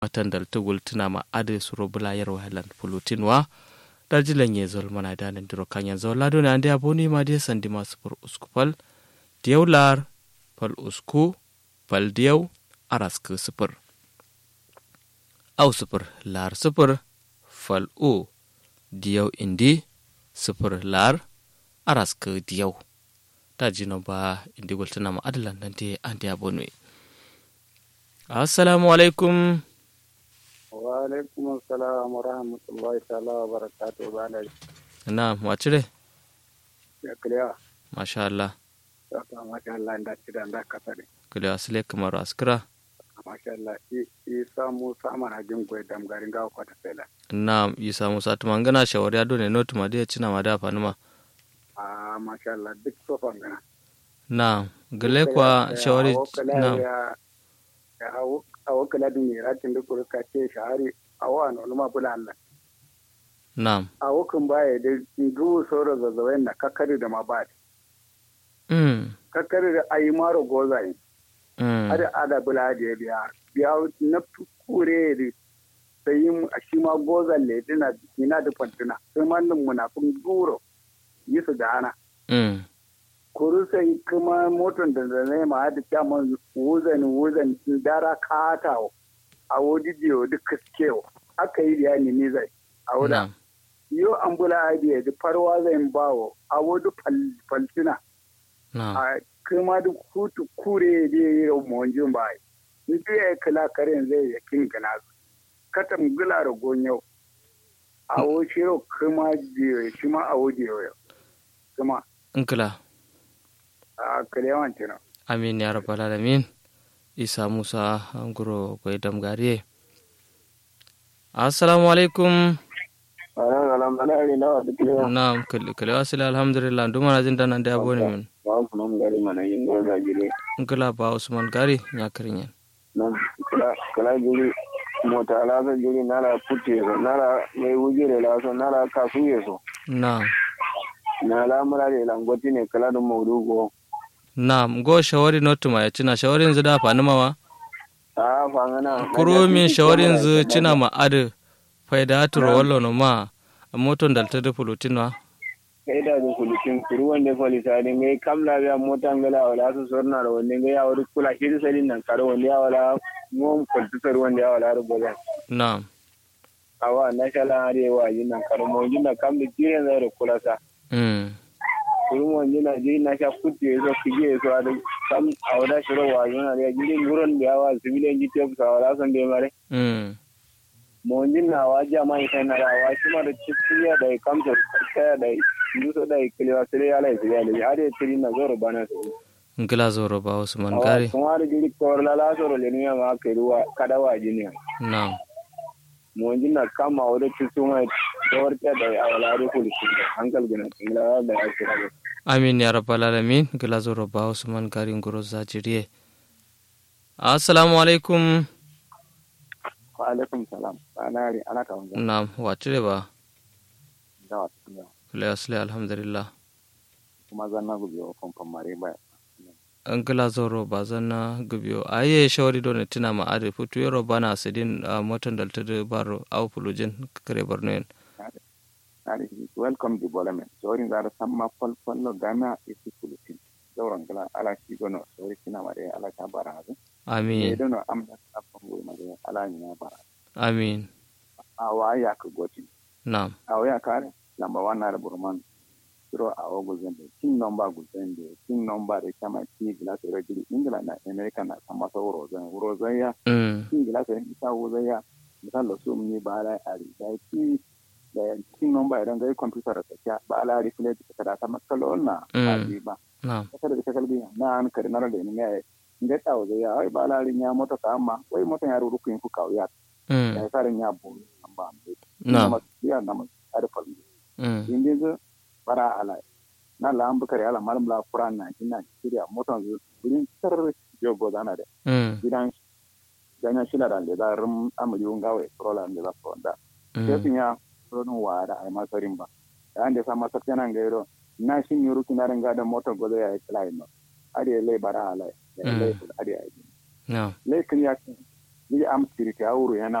matandal tugul tuna ma ade suro bula yar wahalan pulutinwa darjilan ye zol mana danan diro kanyan zol lado na ande aboni ma de sandi ma sufur uskupal diyaw lar pal usku pal diyaw arask sufur au sufur lar sufur fal u diyaw indi sufur lar arask diyaw tajino ba indi gultuna ma adalan nante ande aboni. Assalamu alaikum. Wa alaikum assalam wa rahmatullahi ta'ala wa barakatuh. Bana na wacire ya kliya masha Allah masha Allah da tidan da kasare kliya sile kamar askira masha Allah i samu samana jin goy dam garin ga kwata sela na isa musa tumangana shawari ado ne notu ma da cina ma da fanuma masha Allah duk sofan gana na gale kwa shawari na awo kala din ne ratin da kurka ce shahari awa no ma bula Allah na'am awo kun baya da du soro zazzawai na kakkari da mabad kakkari da ayi maro gozai ada bula da biya na kure da sai shi ma gozan le dina ina da fantuna sai mannin munafin duro yi su da ana kuru sai kuma motar da zane ma da kyaman wuzan dara katawo a wadi diyo duk kaskewa aka yi da ne zai a wuda yau an bula adiya da farwa zai bawo a wadi falsina a kuma duk hutu kure da ya yi mawajin ba in ya kala karen zai yakin gana katam gula da gonyau a wo shiro kuma diyo shi ma a wadi yau kuma in kula kalewan kenan amin ya rabbal alamin. Isa Musa nguro koy damgariye. Assalamu alaikum. Naam kale wasila alhamdulillah nduma na jinda nan da abone min ngala ba Usman gari nya karinya nan kala guri mota ala ga guri nala putte nala mai wujire la so nala kasuye so naam nala murare langoti ne kala dum mawdugo naam go shawari notuma ya cina shawarin zu da fani mawa fangana kuro min shawarin zu cina ma adu faidatu wallo no ma moton dalta da pulutinwa faida da pulutin kuru wanda polisa ne mai kamla ga motan gala wala su sorna da wanda ga ya wuri kula shi salin nan karo wanda ya wala mu kultusar wanda ya wala rubuga na'am awa na shala arewa yin nan karo mu yin nan kam da jiren zai kula sa kuru wanda na je na sha kutte so kije so da kam awda shiro wa yana da jiren guron da yawa civilian gite sa wala san da mare monjin na waje mai kai na rawa shi ma da cikiya da kamta kai da yuso da kiliwa sai ya lai sai ya lai ade tiri na zoro bana su ngila zoro ba Usman gari kuma da gidi ko la zoro le ne ma kai ruwa kada waje ne na'am monjin na kama wada cikin mai dawarta da awala da kulisi hankal gina ngila da ya kira amin ya rabbal alamin ngila zoro ba Usman gari ngoro zajiriye. Assalamu alaikum. Wa alaikum salam. Anari anaka wanga. Naam, wacire ba. Dawa. Asli alhamdulillah. Kuma zanna gubiyo konfon mare ba. An kala zoro ba zanna gubiyo. Aye shawari don tina ma ade futu yoro bana sidin motan dalta de baro au fulujin kare barnoen. Ari welcome development. Shawari zara samma fallo gana isi fulutin. Zauren kala ala shi gono shawari tina mare ala ta bara hazu. Amin. Edono amda afan goyi mare ala nya bara. Amin. Awa ya ka goti. Naam. Awa ya kare lamba 1 na burman. Siro awa gozende. King number gozende. King number de kama ti glass regili England na America na sama sauro zan ya. King glass ita wozaya. Misalo so mni bala ari. Da ki da king number idan ga computer ta kya bala reflect ta da ta makalon na abi ba. Naam. Ta da ta kalbi na an kare na da ne ngeta wozaya ai bala ri nya mota ta amma wai mota ya ruru kun ku kawiya. Ya farin ya bu amba ambe na ya na ma arfal indin zo bara ala na la ambu kare ala malam la qur'an na kinna kiriya motan zo gurin tar jogo dana de gidan ganya shila da da rum amuri ngawe prola ne ba fonda kefinya rodon wada ai masarin ba dan da sama sakana ngairo na shin yuru kinaran ga da motan gozo ya yi no ade le bara ala le ade ai na le kinya ni am tirti awuru yana